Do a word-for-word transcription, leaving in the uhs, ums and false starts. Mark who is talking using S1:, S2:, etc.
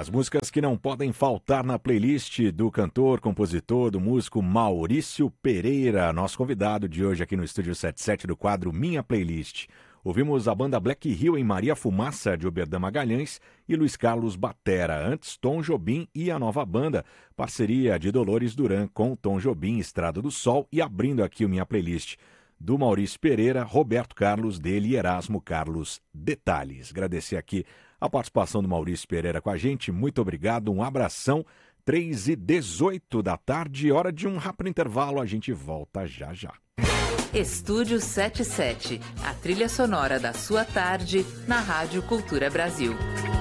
S1: As músicas que não podem faltar na playlist do cantor, compositor, do músico Maurício Pereira, nosso convidado de hoje aqui no Estúdio setenta e sete do quadro Minha Playlist. Ouvimos a banda Black Hill em Maria Fumaça, de Oberdan Magalhães, e Luiz Carlos Batera. Antes, Tom Jobim e a nova banda, parceria de Dolores Duran com Tom Jobim, Estrada do Sol, e abrindo aqui o Minha Playlist do Maurício Pereira, Roberto Carlos, dele e Erasmo Carlos Detalhes. Agradecer aqui a participação do Maurício Pereira com a gente. Muito obrigado, um abração. três e dezoito da tarde, hora de um rápido intervalo. A gente volta já já.
S2: Estúdio setenta e sete, a trilha sonora da sua tarde na Rádio Cultura Brasil.